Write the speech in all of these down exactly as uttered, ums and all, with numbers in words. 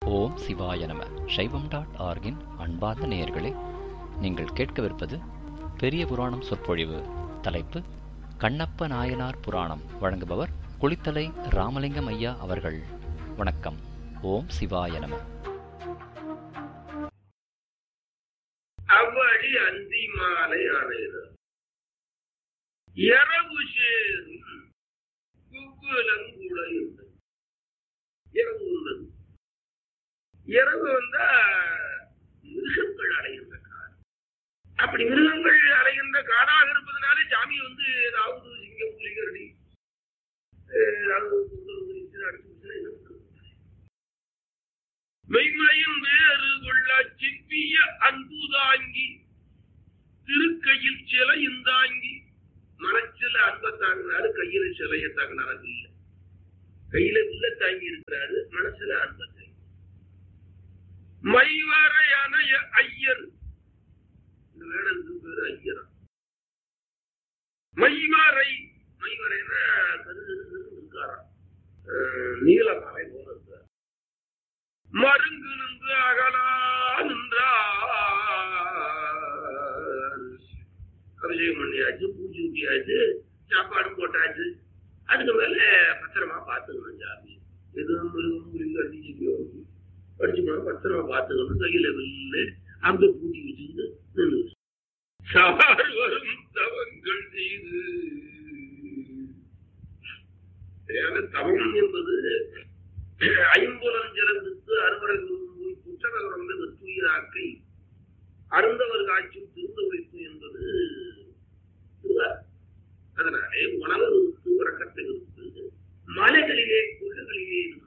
ஓம் சிவாய நம. சைவம் டாட் ஆர்கின் அன்பார்ந்த நேயர்களே, நீங்கள் கேட்கவிருப்பது பெரிய புராணம் சொற்பொழிவு. தலைப்பு கண்ணப்ப நாயனார் புராணம். வழங்குபவர் குளித்தலை ராமலிங்கம் ஐயா அவர்கள். வணக்கம். ஓம் சிவாய நம. அவ்வழி அந்தி மாலை அணைகிறார் இரவு சேரும் குக்குலங்குடையுண்டு. இரவு உள்ளது. இரவு வந்தா மிருகங்கள் அலைகின்ற காடு. அப்படி மிருகங்கள் அலைகின்ற காடாக இருப்பதனாலே சாமி வந்து ஏதாவது சிங்கம் புலிகரடி மெய்மையின் வேறு கொள்ள சிப்பிய அன்பு தாங்கி திருக்கையில் சிலையும் தாங்கி மனச்சில அன்பை தாங்கினாரு, கையில சிலைய தாங்கினாரு. இல்ல கையில இல்ல தாங்கி இருக்கிறாரு, மனசுல அன்பை தாங்கி. மைவரையான ஐயர், இந்த வேடத்துக்கு பேரு ஐயரா. மைவரை மைவரைனா இருக்காராம், நீலமலை போல இருக்கார். மருங்கு நின்று அகலா நின்றார். அபிஷேகம் பண்ணியாச்சு, பூச்சி ஊட்டியாச்சு, சாப்பாடு போட்டாச்சு. அதுக்கு மேல பத்திரமா பார்த்துக்கணும் சாமி. எதுவும் மிருகம் புரிந்து அடிச்சு படிச்சுக்கணும், பத்திரமா பார்த்துக்கணும். கையில வில்லு அங்க பூட்டி வச்சுட்டு நின்று சார் வரும் தவங்கள் செய்து. தவம் என்பது ஐம்புலம் சிறந்துக்கு அறுவரை போய் குற்றநகரந்த வெற்றுயிராக்கை அருந்தவர் காட்சியும் திருந்த வைப்பு என்பது. அதனாலே உணவு விருத்து, உறக்கத்தை விருத்து, மலைகளிலே குழுகளிலே இருந்து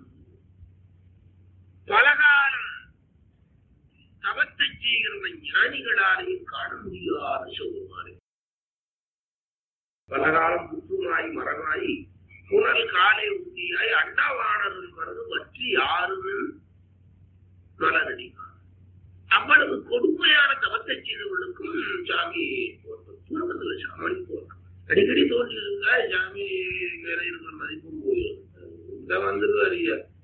பலகாலம் தவத்தை செய்கின்ற ஞானிகளாலையும் காண முடியாத சொல்லுமாறு. பலகாலம் புற்றுமாய் மரமாய் புனல் காலை ஊட்டியாய் அண்டவானர்கள் மருந்து வற்றி ஆறுதல் மலரடி. அவ்வளவு கொடுமையான தவத்தை செய்தவர்களுக்கும் சாமி தூரத்தில் சாமி போறான். அடிக்கடி தோன்றிருந்தா சாமி வேற இருக்கிற மதிப்பும் போயிடும். இந்த வந்துருவாரு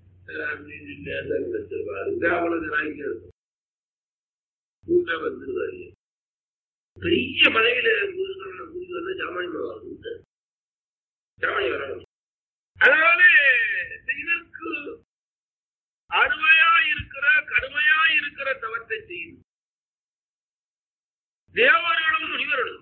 அவ்வளவு நாய்க்கு இருக்கும். கூட்ட வந்துருவாரு. பெரிய மலையில குதிக்கு வந்து சாமானி வருது, சாமானி வரணும். அதனால இதற்கு அருமையா இருக்கிற கடுமையா இருக்கிற தவத்தை செய்யும் தேவர்களும் முனிவர்களும்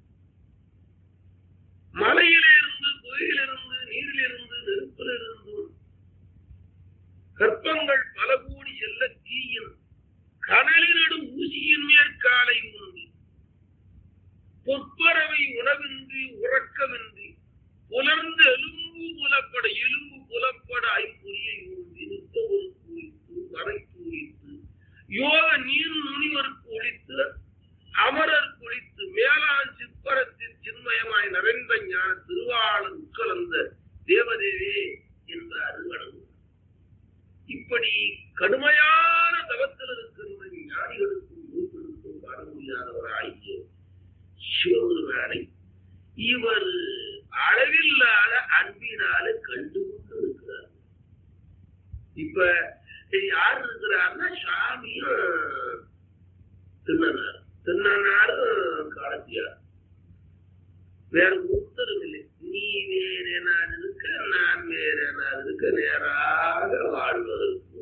மலையிலிருந்து, புகையிலிருந்து, நீரிலிருந்து, நெருப்பிலிருந்து கற்பங்கள் பல கூடி செல்ல தீயின் கடலினடும் ஊசியின் மேற்காலை உண்டு பொற்பறவை உணவின்றி உறக்கமின்றி புலர்ந்து எலும்பு புலப்பட எலும்பு புலப்பட ஐம்பொறியை ஊன்றி நித்தவருக்கு ஒழித்து வரைக்கு ஒழித்து யோக நீர் முனிவருக்கு ஒழித்து அமரருக்கு ஒழித்து மேலாண் சிற்பரத்தின் சின்மயமாய் நிறைந்த ஞான திருவாளர் உட்கலந்த தேவதேவே என்பார் வணங்கு. இப்படி கடுமையான தவத்தில் இருக்கின்ற ஞானிகளுக்கும் நூல்களுக்கும் காண முடியாதவராகிய சிவபெருமானை இவர் அளவில்லாத அன்பினால கண்டு கொண்டு இருக்கிறார். இப்ப யார் இருக்கிறார்னா சாமியும் திண்ணனார், திண்ணனாரும் காலத்தியார். வேற ஒருத்தரும் இல்லை. நீ வேற நான் இருக்க, நான் வேற நான் இருக்க, நேராக வாழ்வதற்கு.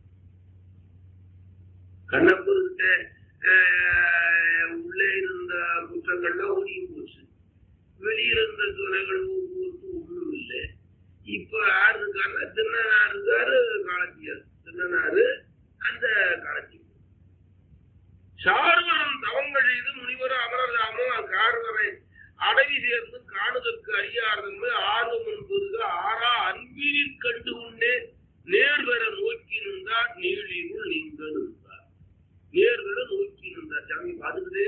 கண்ணப்பர்கிட்ட உள்ளே இருந்த குற்றங்கள்லாம் ஓடியும் போச்சு, வெளியிருந்த துறைகள் ஒவ்வொருக்கும் ஒன்றும் இல்லை. இப்ப யாரு இருக்காருன்னா திண்ணனார் இருக்காரு, காலத்தியார். திண்ணனாரு அந்த காலத்தி சார்வரம் தவங்கள் செய்து முனிவரும் அமரராமும் கார்வரை அடவி சேர்ந்து காணுதற்கு அறியாதது ஆர்வம் பெருக ஆறா அன்பினில் கண்டு உண்டே நேர்வர நோக்கி நின்றார் நீழிருள் நீங்க நின்றார். நேர்வர நோக்கி நின்றார். சாமி பார்த்துக்கிட்டே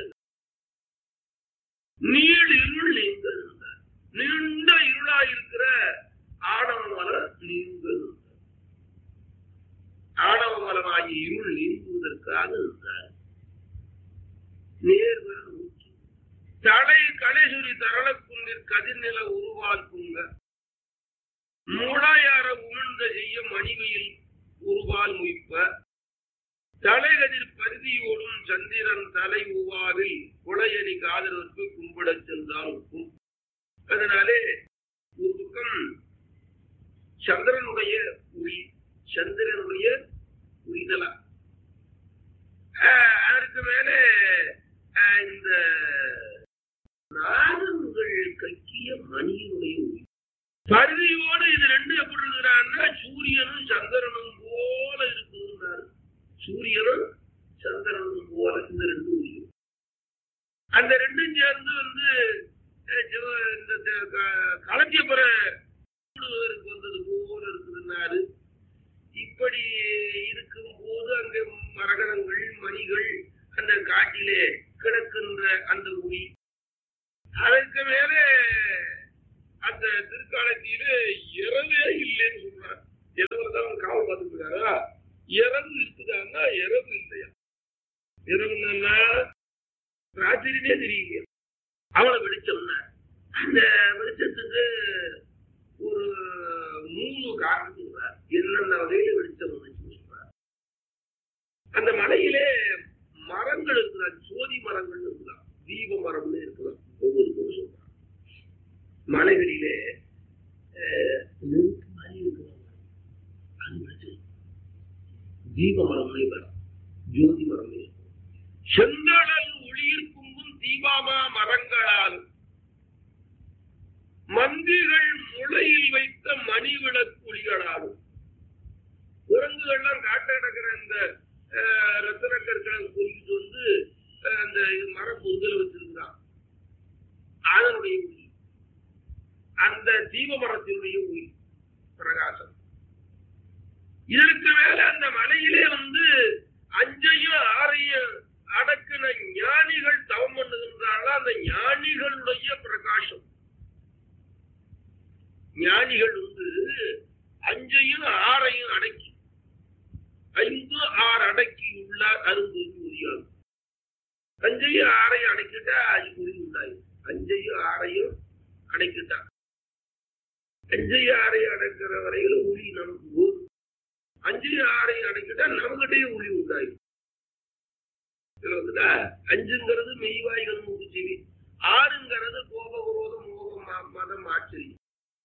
நீழிருள் நீங்க நின்றார். நீண்ட இருளாயிருக்கிற ஆணவ மலம் நீங்க நின்றார். ஆணவ மலமாகி இருள் நீங்குவதற்காக நின்றார். நேர்வர நோக்கி தலை கலைசுரி தரளக்குன்றில் கதிர்நில உருவால் குங்க முளையார உமிழ்ந்த செய்ய மணிவையில் உருவால் முய்ப்ப தலைகதிர் பருதியோடும் சந்திரன் தலை உவாவில் குளையணி காதலருக்கு கும்பிடச் சென்றால் ஒக்கும். அதனாலே ஒரு பக்கம் சந்திரனுடைய ஒளி, சந்திரனுடைய ஒளிதலா, அதற்கு மேலே இந்த நாகங்கள் கக்கிய மணியினுடைய ஒளி. பருதியோடு இது ரெண்டு எப்படி இருக்கிறான்னா சூரியனும் சந்திரனும் போல இருக்குதுன்னாரு. சூரியனும் சந்திரனும் போல இந்த ரெண்டு ஒளியும், அந்த ரெண்டும் சேர்ந்து வந்து களத்தியப்புற வந்தது போல இருக்குதுன்னாரு. இப்படி இருக்கும் போது அங்க மரகதங்கள் மணிகள் அந்த காட்டிலே கிடக்கின்ற அந்த ஒளி, அதற்கு மேலே அந்த திருக்காலத்திலே இரவே இல்லைன்னு சொல்றார். இரவுதான் காவல் பார்த்துட்டு இருக்காரா, இரவு இருக்குதான்னா இரவு இல்லையா. இரவுன்னா ராத்திரினே தெரியலையா, அவ்வளவு வெளிச்சம்னா. அந்த வெளிச்சத்துக்கு ஒரு மூணு காரணம் சொல்றார். என்னென்ன வகையில வெளிச்சம் சொல்றார். அந்த மலையிலே மரங்கள் இருக்குதான், சோதி மரங்கள் இருக்குதான், தீப மரம்னு இருக்கலாம். ஒவ்வொரு பேரும் சொல்றாங்க. மலைகளிலே நெருப்பு மாதிரி இருக்கிறாங்க, தீப மரம்னே வரும், ஜோதி மரம்னே. செந்தழல் ஒளியிற் கும்பும் தீபாமா மரங்களால் மந்திகள் முளையில் வைத்த மணி விளக்குழிகளாலும். குரங்குகள்லாம் காட்ட நடக்கிற இந்த ரத்தன கற்களை குறிக்கிட்டு வந்து அந்த மரம் முதல் வச்சிருக்கிறான். அதனுடைய ஒளி, அந்த தீப மரத்தினுடைய ஒளி பிரகாசம். இதற்கு மேல அந்த மலையிலே வந்து அஞ்சையும் ஆறையும் அடக்கின ஞானிகள் தவம் பண்ணுகின்றார்கள். அந்த ஞானிகளுடைய பிரகாசம். ஞானிகள் வந்து அஞ்சையும் ஆறையும் அடக்கி, ஐந்து ஆறு அடக்கி உள்ள அரும்பொருள் உரியாகும். அஞ்சையும் ஆறையும் அடக்கிட்டா அது உரி உண்டாயும். அஞ்சையும் ஆறையும் அடைக்கிட்டா, அஞ்சையும் ஆறையும் அடைக்கிற வரையில ஒளி நமக்கு போதும். அஞ்சையும் ஆறையும் அடைக்கிட்டா நம்மகிட்டயே ஒளி உண்டாயும். அஞ்சுங்கிறது மெய்வாய்கள் மூக்கு செவி, ஆறுங்கிறது கோப குரோதம் மோகம் மதம் ஆச்சரியம்.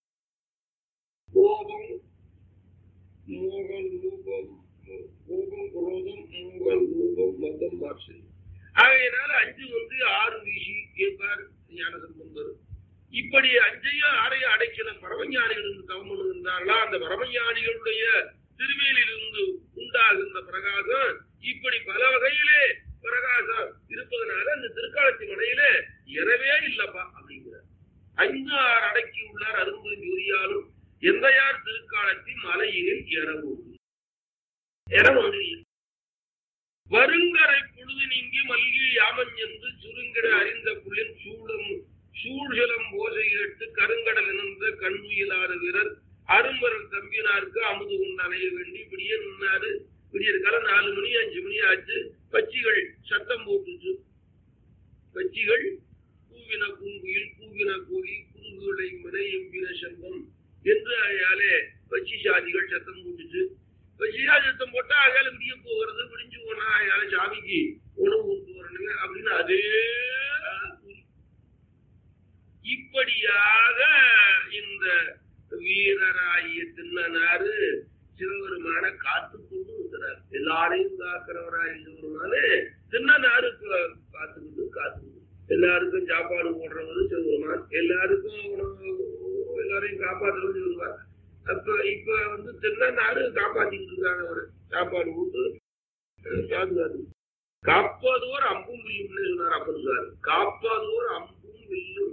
கோபம் மோகம் ரூபம், கோபம் குரோதம் மோகம் ரூபம் மதம் ஆச்சரியம். ஆகையினால அஞ்சு வந்து ஆறு வீசி கேட்பார் ஞான சம்பந்தர். இப்படி அஞ்சையும் ஆறையும் அடைக்கிற பரமஞானிகள் இருந்து தவம் பண்ணுகின்றார்களா, அந்த பரமஞானிகளுடைய திருவேலிலிருந்து உண்டாகின்ற பிரகாசம் இப்படி பல வகையிலே பிரகாசம் இருப்பதனால அந்த திருக்காலத்தி மலையிலே இரவே இல்லப்பா அப்படிங்கிறார். ஐந்து ஆறு அடக்கி உள்ளார் அரும்பு ஜோதியாலும் எந்தையார் திருக்காலத்தி மலையினில் இரவு இரவு வருங்கரை பொழுது நீங்கி மல்கி யாமன் என்று சுருங்கிட அறிந்த புள்ளின் சூழம் சூழ்கலம் ஓசை கேட்டு கருங்கடல் இணைந்த கண்ணுயிலாறு வீரர் அரும்பரல் தம்பினாருக்கு அமுது கொண்டு அணைய வேண்டி இப்படியே நின்னாரு. விடியற்கால நாலு மணி அஞ்சு மணி ஆச்சு. பச்சிகள் சத்தம் போட்டுச்சு. பச்சிகள் கூவின பூங்குயில் கூவின கோழி குறுகுகளை மினை எம்பின சந்தம் என்று அயாலே பச்சி சாதிகள் சத்தம் போட்டுச்சு. பச்சியா சத்தம் போட்டா அயால விடிய போகிறது. விடிஞ்சு போனா அயால சாமிக்கு உணவு கொண்டு வரணுங்க அப்படின்னு அதே. இப்படியாக இந்த வீரராகிய தின்னனாரு சிவபெருமான காத்து கொண்டு இருக்கிறார். எல்லாரையும் காக்கிறவராய் சிவபெருமானு தின்னனாரு காத்துக்கிட்டு காத்துக்கிட்டு எல்லாருக்கும் சாப்பாடு போடுறவரு சிவபெருமான், எல்லாருக்கும் உணவு எல்லாரையும் காப்பாற்றுறது சிவபெருமான். அப்ப இப்ப வந்து தின்னனாரு காப்பாத்திக்கிட்டு இருக்காங்க. அவரு சாப்பாடு போட்டு பாதுகாத்து காப்பாதோர் அம்பும் வில்லும்னு சொன்னார் அப்பன் சார். காப்பாதோர் அம்பும் வில்லும்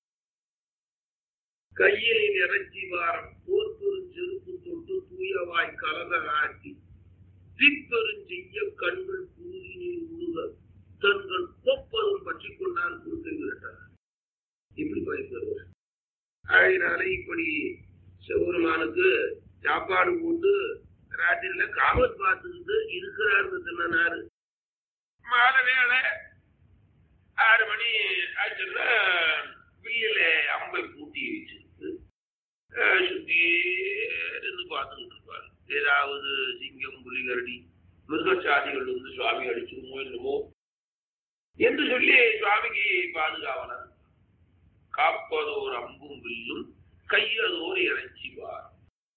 கையினில் இறைச்சி வாரம் போர்ப்பெரும் செருப்பு தொட்டு தூயவாய் கலத ஆட்டி திப்பெரும் செய்ய கண்கள் கூறி நீர் உருக தங்கள் கொப்பரும் பற்றி கொண்டான் கொடுக்க விட்டார். இப்படி பயப்படுவார். அதனால இப்படி சிவபெருமானுக்கு சாப்பாடு போட்டு ராத்திரியில காவல் பார்த்துக்கிட்டு இருக்கிறாரு தின்னனாரு. மாலை வேலை ஆறு மணி ஆச்சுன்னா வில்லில அம்பை பூட்டி வச்சிருக்கு சுத்தி இருந்து பார்த்துக்கிட்டு இருப்பாரு. ஏதாவது சிங்கம் புலிகரடி மிருகச்சாதிகள் வந்து சுவாமி அடிச்சிருமோ என்னமோ என்று சொல்லி சுவாமிக்கு பாதுகாவலர். காப்பதோர் அம்பும் வில்லும் கையதோர் இறைச்சிவார்.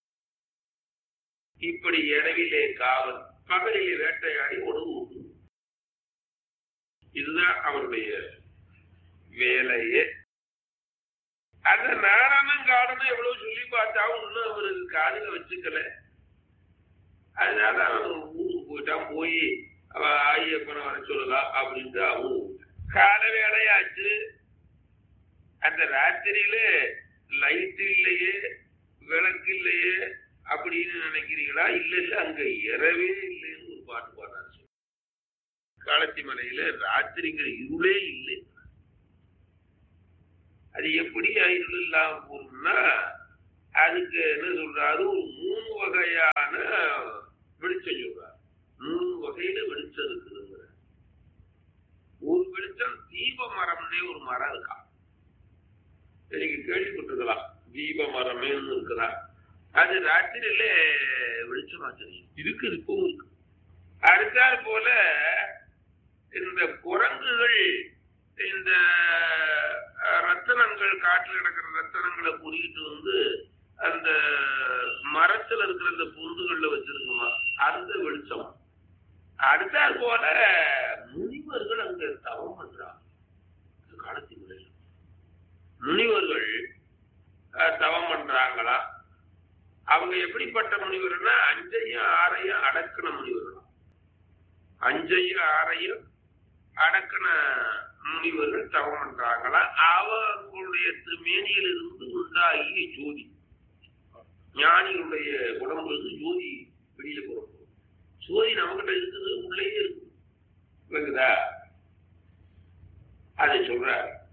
இப்படி இரவிலே காவல், பகலிலே வேட்டையாடி உணவு உண்டு. இதுதான் அவருடைய வேலையே. அந்த நாராயணம் காரணம் எவ்வளவு சொல்லி பார்த்தாவும் இன்னும் அவருக்கு காதில வச்சுக்கல. அதனால அவன் ஊருக்கு போயிட்டான். போய் அவ ஐயப்பனை வர சொல்லலாம் அப்படின்ட்டு அவன் கால வேலையாச்சு. அந்த ராத்திரியில லைட் இல்லையே விளக்கு இல்லையே அப்படின்னு நினைக்கிறீங்களா? இல்ல இல்ல, அங்க இரவே இல்லைன்னு ஒரு பாட்டு பாடுறாரு. காலத்தி மலையில ராத்திரிங்கிற இருளே இல்லை. அது எப்படி இருள் இல்லாம போகணும்னா அதுக்கு என்ன சொல்றாரு, ஒரு மூணு வகையான வெளிச்சம் சொல்றாரு. மூணு வகையில வெளிச்சம் இருக்குதுங்கிற. ஒரு வெளிச்சம் தீப மரம்னே ஒரு மரம் இருக்கா, நீங்க கேள்விப்பட்டிருக்கலாம். தீப மரமே இருக்குதா? அது ராத்திரியில வெளிச்சமா தெரியும். இருக்கு, இப்பவும் இருக்கு. அடுத்தாற் போல இந்த குரங்குகள் இந்த ரத்தனங்கள், காட்டில் கிடக்கிற ரத்தனங்களை பொறிக்கிட்டு வந்து அந்த மரத்துல இருக்கிற அந்த பொந்துகள்ல வச்சிருக்குமா, அந்த வெளிச்சம். அடுத்தாற் போல முனிவர்கள் அங்க தவம் பண்றாங்க. காலத்தின் முறையில் முனிவர்கள் தவம் பண்றாங்களா? அவங்க எப்படிப்பட்ட முனிவர்னா அஞ்சையும் ஆறையும் அடக்கின முனிவர்கள். அஞ்சையும் ஆறையும் அடக்கின முனிவர்கள் தவம் பண்றாங்களா? அவர்களுடைய மேனியிலிருந்து உண்டாகிய ஜோதி, ஞானிகளுடைய உடம்புக்கு ஜோதி வெளியே புறப்படும். ஜோதி நம்மகிட்ட இருக்குது, உள்ளே இருக்குது. அதை சொல்றாரு.